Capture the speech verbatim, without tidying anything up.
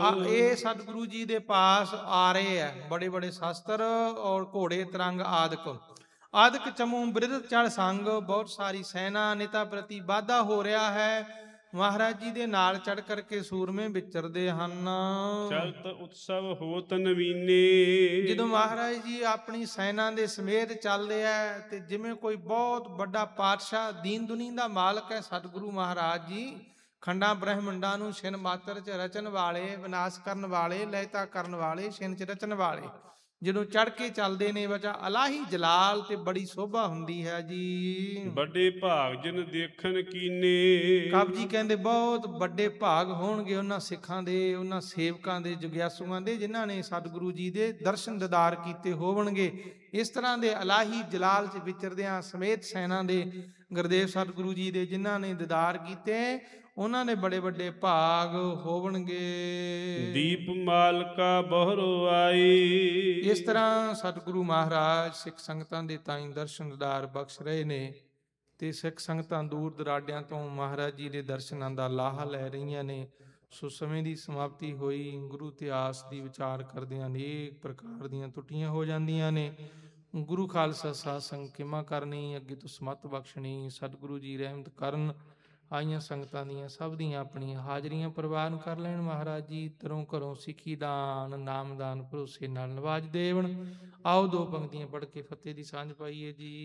ਆ ਇਹ ਸਤਿਗੁਰੂ ਜੀ ਦੇ ਪਾਸ ਆ ਰਹੇ ਹੈ ਬੜੇ ਬੜੇ ਸ਼ਾਸਤਰ ਔਰ ਘੋੜੇ ਤਰੰਗ ਆਦਿਕ ਆਦਿਕ ਚਮੂ ਬਿਰਧ ਚੜ ਸੰਗ ਬਹੁਤ ਸਾਰੀ ਸੈਨਾ ਨੇਤਾ ਪ੍ਰਤੀ ਵਾਧਾ ਹੋ ਰਿਹਾ ਹੈ। ਮਹਾਰਾਜ ਜੀ ਦੇ ਨਾਲ ਚੜ ਕਰਕੇ ਸੂਰਮੇ ਵਿਚਰਦੇ ਹਨ। ਚਲਤ ਉਤਸਵ ਹੋਤ ਨਵੀਨੇ। ਜਦੋਂ ਮਹਾਰਾਜ ਜੀ ਆਪਣੀ ਸੈਨਾ ਦੇ ਸਮੇਤ ਚੱਲਦੇ ਆ ਤੇ ਜਿਵੇਂ ਕੋਈ ਬਹੁਤ ਵੱਡਾ ਪਾਤਸ਼ਾਹ ਦੀਨ ਦੁਨੀ ਦਾ ਮਾਲਕ ਹੈ ਸਤਿਗੁਰੂ ਮਹਾਰਾਜ ਜੀ, ਖੰਡਾਂ ਬ੍ਰਹਮੰਡਾਂ ਨੂੰ ਛਿਨ ਮਾਤਰ ਚ ਰਚਣ ਵਾਲੇ, ਵਿਨਾਸ਼ ਕਰਨ ਵਾਲੇ, ਲਹਿਤਾ ਕਰਨ ਵਾਲੇ, ਛਿਨ ਚ ਰਚਣ ਵਾਲੇ, ਜਦੋਂ ਚੜ ਕੇ ਚੱਲਦੇ ਨੇ ਬਚਾ ਅਲਾਹੀ ਜਲਾਲ ਤੇ ਬੜੀ ਸੋਭਾ ਹੁੰਦੀ ਹੈ ਜੀ। ਵੱਡੇ ਭਾਗ ਜਿਨ ਦੇਖਣ ਕੀਨੇ। ਕਬ ਜੀ ਕਹਿੰਦੇ ਬਹੁਤ ਵੱਡੇ ਭਾਗ ਹੋਣਗੇ ਉਹਨਾਂ ਸਿੱਖਾਂ ਦੇ, ਉਹਨਾਂ ਸੇਵਕਾਂ ਦੇ, ਜਗਿਆਸੂਆਂ ਦੇ, ਜਿਨ੍ਹਾਂ ਨੇ ਸਤਿਗੁਰੂ ਜੀ ਦੇ ਦਰਸ਼ਨ ਦਿਦਾਰ ਕੀਤੇ ਹੋਵਣਗੇ। ਇਸ ਤਰ੍ਹਾਂ ਦੇ ਅਲਾਹੀ ਜਲਾਲ 'ਚ ਵਿਚਰਦਿਆਂ ਸਮੇਤ ਸੈਨਾ ਦੇ ਗੁਰਦੇਵ ਸਤਿਗੁਰੂ ਜੀ ਦੇ ਜਿਨ੍ਹਾਂ ਨੇ ਦਿਦਾਰ ਕੀਤੇ ਉਹਨਾਂ ਦੇ ਬੜੇ ਵੱਡੇ ਭਾਗ ਹੋਵਣਗੇ। ਦੀਪ ਮਾਲਕਾ ਬਹਰੋ ਆਈ। ਇਸ ਤਰ੍ਹਾਂ ਸਤਿਗੁਰੂ ਮਹਾਰਾਜ ਸਿੱਖ ਸੰਗਤਾਂ ਦੇ ਤਾਈਂ ਦਰਸ਼ਨ ਦਿਦਾਰ ਬਖਸ਼ ਰਹੇ ਨੇ ਤੇ ਸਿੱਖ ਸੰਗਤਾਂ ਦੂਰ ਦਰਾਡਿਆਂ ਤੋਂ ਮਹਾਰਾਜ ਜੀ ਦੇ ਦਰਸ਼ਨਾਂ ਦਾ ਲਾਹਾ ਲੈ ਰਹੀਆਂ ਨੇ। ਸੋ ਸਮੇਂ ਦੀ ਸਮਾਪਤੀ ਹੋਈ, ਗੁਰੂ ਇਤਿਹਾਸ ਦੀ ਵਿਚਾਰ ਕਰਦਿਆਂ ਅਨੇਕ ਪ੍ਰਕਾਰ ਦੀਆਂ ਟੁੱਟੀਆਂ ਹੋ ਜਾਂਦੀਆਂ ਨੇ। ਗੁਰੂ ਖਾਲਸਾ ਸਾਧ ਸੰਗਤ ਕਿਰਪਾ ਕਰਨੀ, ਅੱਗੇ ਤੋਂ ਸਮਤ ਬਖਸ਼ਣੀ, ਸਤਿਗੁਰੂ ਜੀ ਰਹਿਮਤ ਕਰਨ। ਆਈਆਂ ਸੰਗਤਾਂ ਦੀਆਂ ਸਭ ਦੀਆਂ ਆਪਣੀਆਂ ਹਾਜ਼ਰੀਆਂ ਪ੍ਰਵਾਨ ਕਰ ਲੈਣ। ਮਹਾਰਾਜ ਜੀ ਤਰੋਂ ਘਰੋਂ ਸਿੱਖੀ ਦਾਨ, ਨਾਮਦਾਨ ਭਰੋਸੇ ਨਾਲ ਨਵਾਜ ਦੇਵਣ। ਆਓ ਦੋ ਪੰਕਤੀਆਂ ਪੜ੍ਹ ਕੇ ਫਤਿਹ ਦੀ ਸਾਂਝ ਪਾਈਏ ਜੀ।